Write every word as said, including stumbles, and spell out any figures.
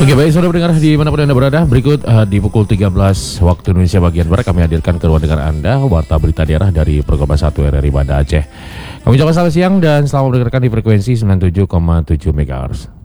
Oke, baik saudara pendengar dimanapun Anda berada, berikut uh, di pukul tiga belas waktu Indonesia bagian Barat kami hadirkan ke ruang dengar Anda Warta Berita Daerah dari Program satu R R I Banda Aceh. Kami ucapkan selamat siang dan selamat mendengarkan di frekuensi sembilan puluh tujuh koma tujuh megahertz.